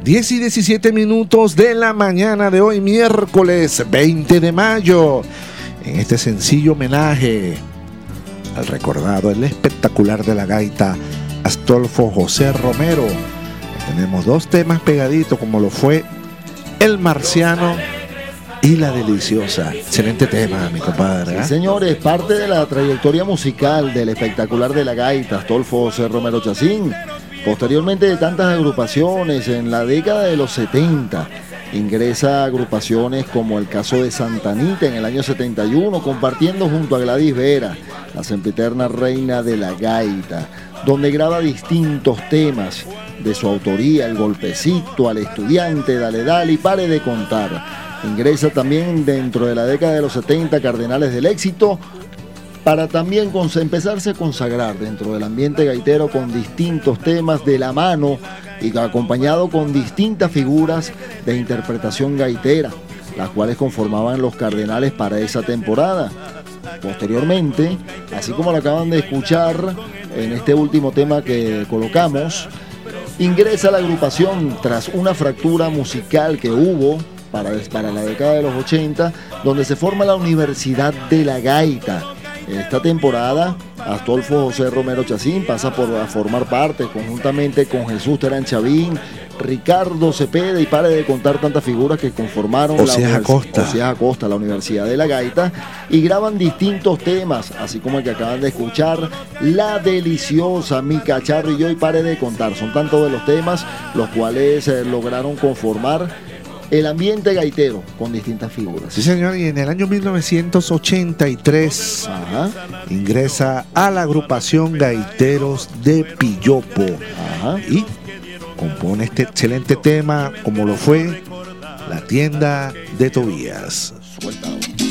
10:17 de la mañana de hoy, miércoles 20 de mayo. En este sencillo homenaje al recordado, el espectacular de la gaita, Astolfo José Romero. Tenemos dos temas pegaditos, como lo fue El Marciano y La Deliciosa. Excelente tema, mi compadre. Sí, señores, parte de la trayectoria musical del espectacular de la gaita, Astolfo José Romero Chacín. Posteriormente de tantas agrupaciones, en la década de los 70, ingresa a agrupaciones como el caso de Santa Anita en el año 71, compartiendo junto a Gladys Vera, la sempiterna reina de la gaita, donde graba distintos temas de su autoría, El Golpecito, Al Estudiante, Dale Dale y Pare de Contar. Ingresa también dentro de la década de los 70, Cardenales del Éxito, para también empezarse a consagrar dentro del ambiente gaitero con distintos temas de la mano y acompañado con distintas figuras de interpretación gaitera, las cuales conformaban los Cardenales para esa temporada. Posteriormente, así como lo acaban de escuchar en este último tema que colocamos, ingresa a la agrupación tras una fractura musical que hubo para la década de los 80, donde se forma la Universidad de la Gaita. Esta temporada, Astolfo José Romero Chacín pasa a formar parte, conjuntamente con Jesús Terán Chavín, Ricardo Cepeda, y Pare de Contar tantas figuras que conformaron Oseas Acosta, la Universidad de la Gaita, y graban distintos temas, así como el que acaban de escuchar, La Deliciosa, Mi Cacharro y Yo, y Pare de Contar. Son tantos de los temas los cuales lograron conformar el ambiente gaitero con distintas figuras. Sí, señor, y en el año 1983 ingresa a la agrupación Gaiteros de Pillopo y compone este excelente tema, como lo fue La Tienda de Tobías. Suelta.